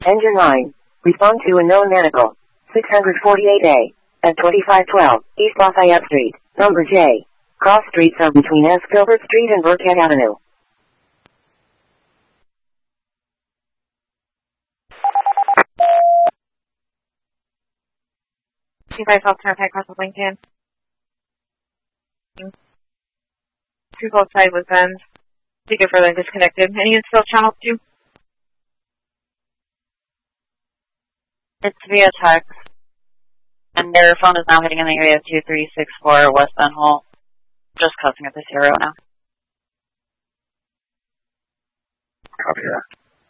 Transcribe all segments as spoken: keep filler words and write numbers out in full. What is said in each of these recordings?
Engine line. Respond to a known medical. six forty-eight A. At twenty-five twelve East Lafayette Street. Number J. Cross streets are between S. Gilbert Street and Burkhead Avenue. two five South Turnpike, Cross of Lincoln. two twelve side was Benz. Speaker further disconnected. Any still channel two? It's via text. And their phone is now hitting in the area of two three six four West Ben Holt. Just cussing at the zero now. Copy that.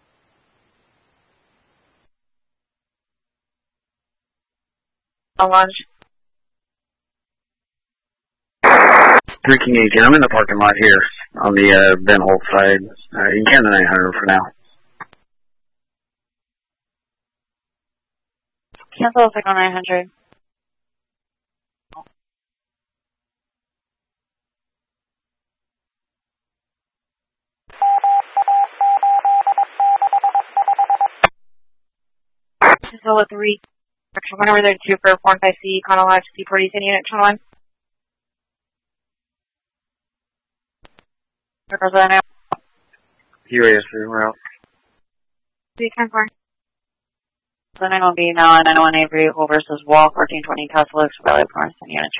A lunch. Drinking eighteen. I'm in the parking lot here on the uh, Ben Holt side. Uh, you can the nine hundred for now. Cancel the signal nine hundred. Cancel three. Action one over there two for four five C, Conalodge, C forty, unit, channel one. U A S route. C ten four. So nine one B now, nine one Avery, Hole versus Wall, fourteen twenty Catholics, Valley Forest, unit.